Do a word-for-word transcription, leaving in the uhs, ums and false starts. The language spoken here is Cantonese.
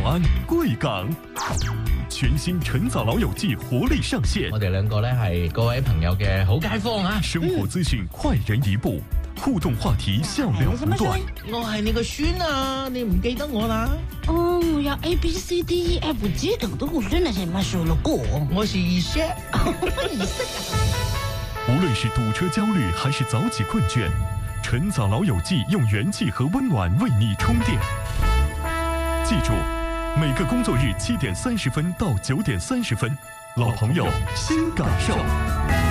安贵港。全新晨早老友記活力上線， 我哋兩個咧係各位朋友嘅好街坊啊！ 生活資訊快人一步，互動話題笑料不斷。 我係你個孫啊，你唔記得我啦？ 哦，我有 A B C D E F G 咁多個孫啊，係咪數落過？ 我是二叔， 二叔。 無論是堵車焦慮還是早起困倦，晨早老友記用元氣和溫暖為你充電。記住，每個工作日七點三十分到九點三十分，老朋友新感受。